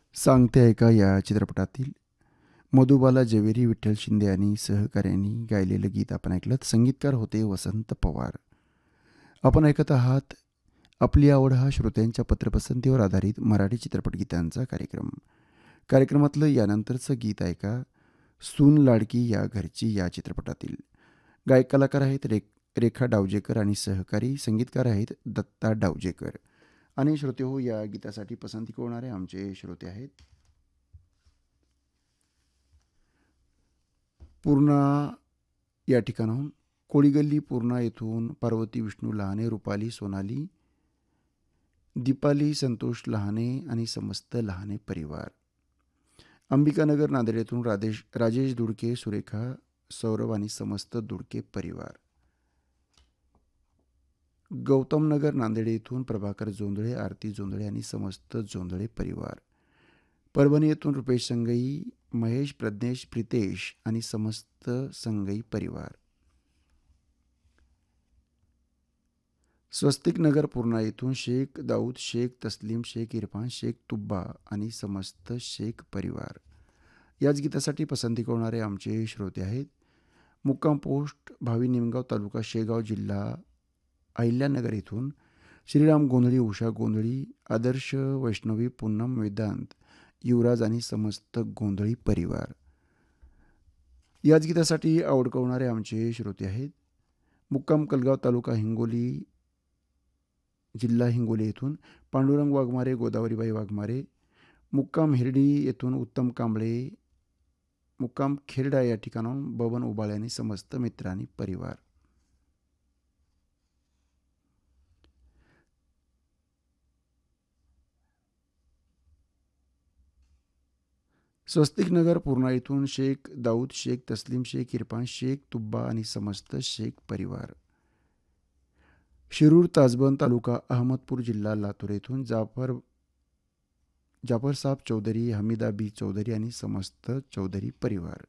सांगते ऐका या चित्रपटातील मधुबाला जवेरी, विठ्ठल शिंदे आणि सहकाऱ्यांनी गायलेलं गीत आपण ऐकलं. संगीतकार होते वसंत पवार. आपण ऐकत आहात आपली आवड हा श्रोत्यांच्या पत्रपसंतीवर आधारित मराठी चित्रपट गीतांचा कार्यक्रम. कार्यक्रमातलं यानंतरचं गीत ऐका, सून लाडकी या घरची या चित्रपटातील. गायक कलाकार आहेत रेखा डावजेकर आणि सहकारी संगीतकार आहेत दत्ता डावजेकर. आणि श्रोते हो, या गीतासाठी पसंती करणारे आमचे श्रोते आहेत पूर्णा या ठिकाणाहून, कोळीगल्ली पूर्णा येथून पार्वती विष्णू लहाने, रुपाली सोनाली, दीपाली संतोष लहाने आणि समस्त लहाने परिवार. अंबिकानगर नांदेड येथून राजेश दुडके, सुरेखा सौरभ आणि समस्त दुडके परिवार. गौतमनगर नांदेड येथून प्रभाकर जोंधळे, आरती जोंधळे आणि समस्त जोंधळे परिवार. परभणी येथून रुपेश संगई, महेश प्रज्ञेश प्रितेश आणि समस्त संगई परिवार. स्वस्तिक नगर पूर्णा येथून शेख दाऊद शेख, तस्लीम शेख, इरफान शेख तुब्बा आणि समस्त शेख परिवार. याच गीतासाठी पसंती करणारे आमचे श्रोते आहेत मुक्काम पोस्ट भावी निमगाव, तालुका शेगाव, जिल्हा अहिल्यानगर येथून श्रीराम गोंधळी, उषा गोंधळी, आदर्श वैष्णवी, पूनम वेदांत, युवराज आणि समस्त गोंधळी परिवार. याच गीतासाठी आवड करणारे आमचे श्रोते आहेत मुक्काम कलगाव, तालुका हिंगोली, जिल्हा हिंगोली येथून पांडुरंग वाघमारे, गोदावरीबाई वाघमारे, मुक्काम हिरडी येथून उत्तम कांबळे, मुक्काम खेरडा या ठिकाणाहून बबन उबाळे आणि समस्त मित्रांनी परिवार. स्वस्तिक नगर पूर्णा येथून शेख दाऊद शेख, तस्लीम शेख, इरफान शेख तुब्बा आणि समस्त शेख परिवार. शिरूर ताजबंद, तालुका अहमदपूर, जिल्हा लातूर येथून जाफर साहब चौधरी, हमीदा बी चौधरी आणि समस्त चौधरी परिवार.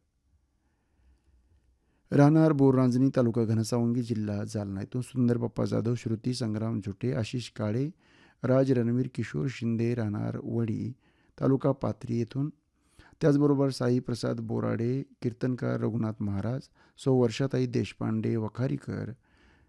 राहणार बोररांजणी, तालुका घनसावंगी, जिल्हा जालना येथून सुंदर बाप्पा जाधव, श्रुती संग्राम झुटे, आशिष काळे, राज रणवीर, किशोर शिंदे, राहणार वडी, तालुका पाथरी येथून. त्याचबरोबर साई प्रसाद बोराडे, कीर्तनकार रघुनाथ महाराज, सौ वर्षाताई देशपांडे वखारीकर,